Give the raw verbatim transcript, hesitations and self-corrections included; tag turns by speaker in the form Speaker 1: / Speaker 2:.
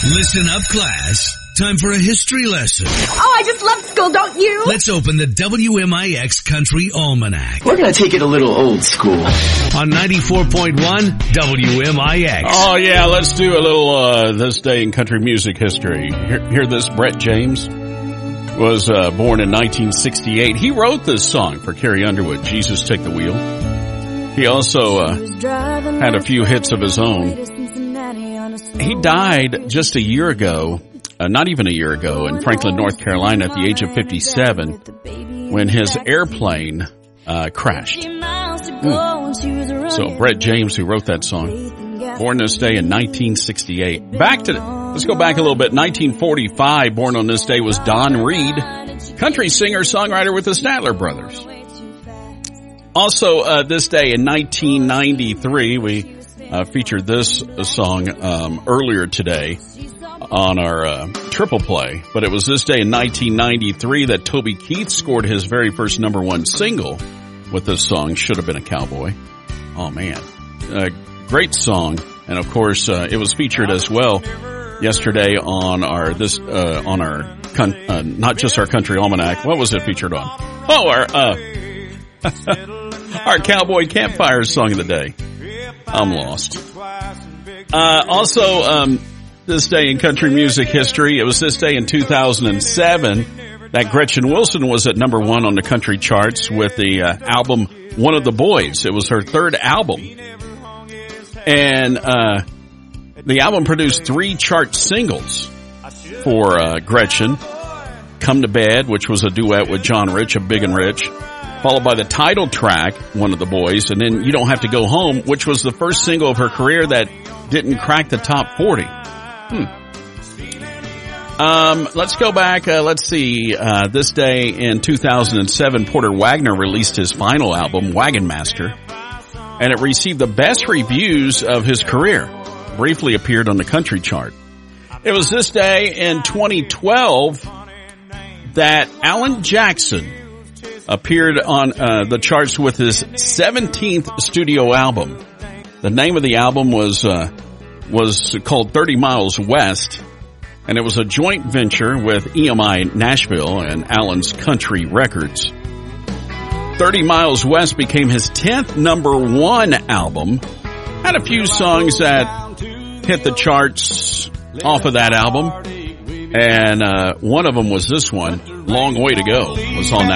Speaker 1: Listen up, class. Time for a history lesson.
Speaker 2: Oh, I just love school, don't you?
Speaker 1: Let's open the W M I X Country Almanac.
Speaker 3: We're going to take it a little old school.
Speaker 1: On ninety-four point one W M I X.
Speaker 4: Oh, yeah, let's do a little uh this day in country music history. Hear, hear this, Brett James was uh born in nineteen sixty-eight. He wrote this song for Carrie Underwood, Jesus Take the Wheel. He also uh had a few hits of his own. He died just a year ago, uh, not even a year ago, in Franklin, North Carolina at the age of fifty-seven when his airplane uh crashed. Mm. So Brett James, who wrote that song, born this day in nineteen sixty-eight. Back to, let's go back a little bit. nineteen forty-five, born on this day was Don Reed, country singer, songwriter with the Statler Brothers. Also, uh, this day in nineteen ninety-three, we uh, featured this uh, song um, earlier today on our uh, triple play, but it was this day in nineteen ninety-three that Toby Keith scored his very first number one single with this song, Should Have Been a Cowboy. Oh man, uh, great song. And of course, uh, it was featured as well yesterday on our, this, uh, on our, con- uh, not just our country almanac. What was it featured on? Oh, our, uh, our cowboy campfire song of the day. I'm lost. Uh, also, um, this day in country music history, it was this day in two thousand seven that Gretchen Wilson was at number one on the country charts with the uh, album One of the Boys. It was her third album. And uh the album produced three chart singles for uh Gretchen. Come to Bed, which was a duet with John Rich of Big and Rich, followed by the title track, One of the Boys, and then You Don't Have to Go Home, which was the first single of her career that didn't crack the top forty. Hmm. Um, let's go back, uh, let's see, uh, this day in two thousand seven, Porter Wagner released his final album, Wagon Master, and it received the best reviews of his career. Briefly appeared on the country chart. It was this day in twenty twelve that Alan Jackson appeared on uh, the charts with his seventeenth studio album. The name of the album was uh, was called thirty miles West, and it was a joint venture with E M I Nashville and Alan's Country Records. thirty miles West became his tenth number one album. Had a few songs that hit the charts off of that album, and uh one of them was this one, Long Way to Go, was on that